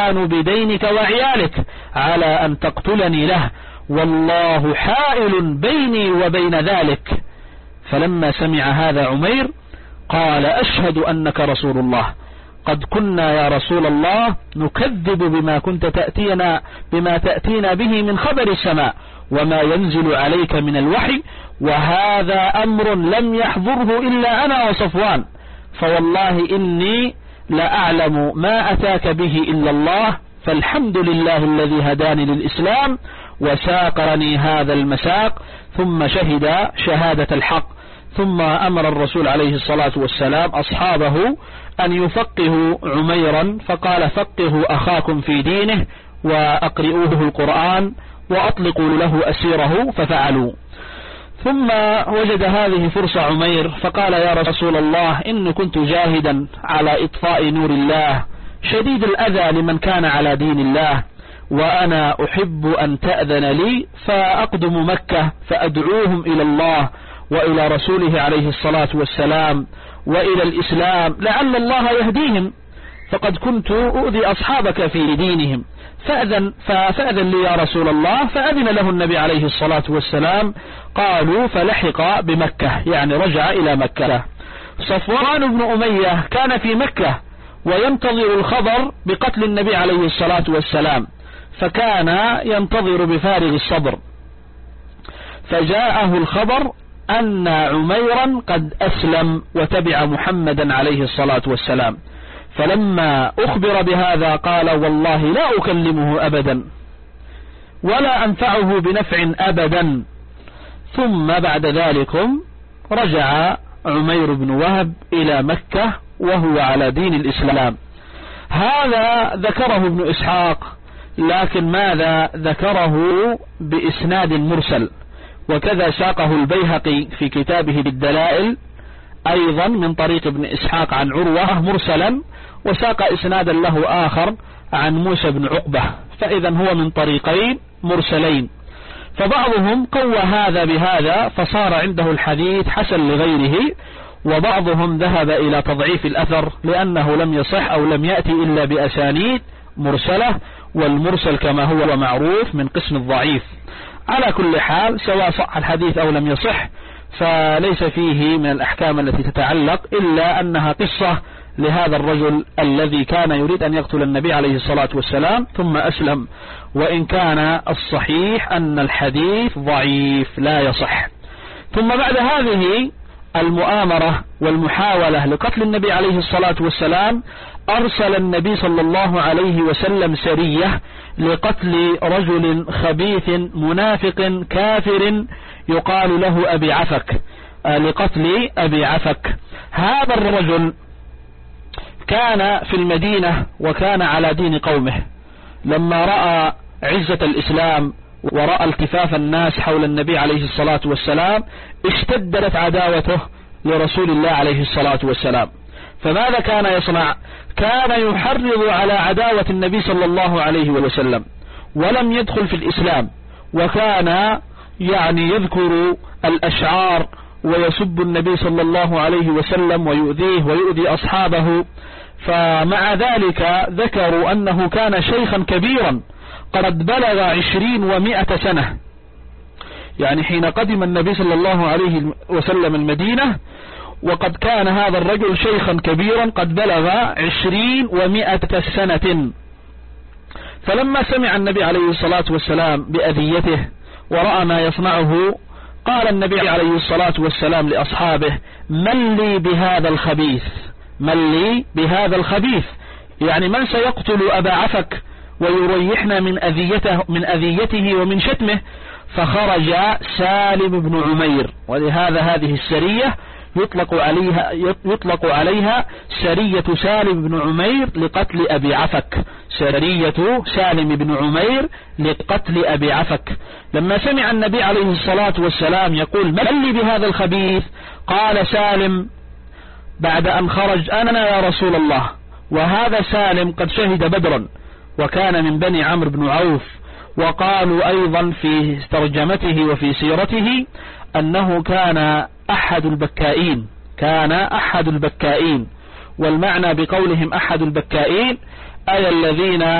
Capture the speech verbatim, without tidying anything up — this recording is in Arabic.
بدينك وعيالك على أن تقتلني له، والله حائل بيني وبين ذلك. فلما سمع هذا عمير قال أشهد أنك رسول الله، قد كنا يا رسول الله نكذب بما كنت تأتينا بما تأتينا به من خبر السماء وما ينزل عليك من الوحي، وهذا أمر لم يحضره إلا أنا وصفوان، فوالله إني لا أعلم ما أتاك به إلا الله، فالحمد لله الذي هداني للإسلام وساقرني هذا المساق. ثم شهد شهادة الحق. ثم أمر الرسول عليه الصلاة والسلام أصحابه أن يفقهوا عميرا، فقال فقهوا أخاكم في دينه وأقرئوه القرآن وأطلقوا له أسيره، ففعلوا. ثم وجد هذه فرصة عمير فقال يا رسول الله إني كنت جاهدا على إطفاء نور الله شديد الأذى لمن كان على دين الله، وأنا أحب أن تأذن لي فأقدم مكة فأدعوهم إلى الله وإلى رسوله عليه الصلاة والسلام وإلى الإسلام لعل الله يهديهم، فقد كنت أؤذي أصحابك في دينهم، فأذن, فأذن لي يا رسول الله. فأذن له النبي عليه الصلاة والسلام. قالوا فلحق بمكة، يعني رجع إلى مكة. صفوان بن أمية كان في مكة وينتظر الخبر بقتل النبي عليه الصلاة والسلام، فكان ينتظر بفارغ الصبر، فجاءه الخبر أن عميرا قد أسلم وتبع محمدا عليه الصلاة والسلام. فلما أخبر بهذا قال والله لا أكلمه أبدا ولا أنفعه بنفع أبدا. ثم بعد ذلك رجع عمير بن وهب إلى مكة وهو على دين الإسلام. هذا ذكره ابن إسحاق، لكن ماذا ذكره بإسناد مرسل، وكذا ساقه البيهقي في كتابه بالدلائل أيضا من طريق ابن إسحاق عن عروة مرسلا، وساق إسنادا له آخر عن موسى بن عقبة، فإذا هو من طريقين مرسلين. فبعضهم قوى هذا بهذا فصار عنده الحديث حسن لغيره، وبعضهم ذهب إلى تضعيف الأثر لأنه لم يصح أو لم يأتي إلا بأسانيد مرسلة، والمرسل كما هو معروف من قسم الضعيف. على كل حال سواء صح الحديث أو لم يصح فليس فيه من الأحكام التي تتعلق إلا أنها قصة لهذا الرجل الذي كان يريد أن يقتل النبي عليه الصلاة والسلام ثم أسلم، وإن كان الصحيح أن الحديث ضعيف لا يصح. ثم بعد هذه المؤامرة والمحاولة لقتل النبي عليه الصلاة والسلام أرسل النبي صلى الله عليه وسلم سرية لقتل رجل خبيث منافق كافر يقال له أبي عفك، لقتل أبي عفك. هذا الرجل كان في المدينة وكان على دين قومه، لما رأى عزة الإسلام ورأى التفاف الناس حول النبي عليه الصلاة والسلام اشتدت عداوته لرسول الله عليه الصلاة والسلام. فماذا كان يصنع؟ كان يحرض على عداوة النبي صلى الله عليه وسلم، ولم يدخل في الإسلام، وكان يعني يذكر الأشعار ويسب النبي صلى الله عليه وسلم ويؤذيه ويؤذي أصحابه. فمع ذلك ذكروا أنه كان شيخا كبيرا قد بلغ عشرين ومائة سنة، يعني حين قدم النبي صلى الله عليه وسلم المدينة وقد كان هذا الرجل شيخا كبيرا قد بلغ عشرين ومائة سنة. فلما سمع النبي عليه الصلاة والسلام بأذيته ورأى ما يصنعه قال النبي عليه الصلاة والسلام لأصحابه من لي بهذا الخبيث، من لي بهذا الخبيث، يعني من سيقتل أبا عفك ويريحنا من أذيته, من أذيته ومن شتمه. فخرج سالم بن عمير، ولهذا هذه السرية يطلق عليها, يطلق عليها سرية سالم بن عمير لقتل أبي عفك، سرية سالم بن عمير لقتل أبي عفك. لما سمع النبي عليه الصلاة والسلام يقول من لي بهذا الخبيث قال سالم بعد أن خرج أنا يا رسول الله. وهذا سالم قد شهد بدرا وكان من بني عمرو بن عوف، وقالوا أيضا في ترجمته وفي سيرته أنه كان أحد البكائين، كان أحد البكائين. والمعنى بقولهم أحد البكائين أي الذين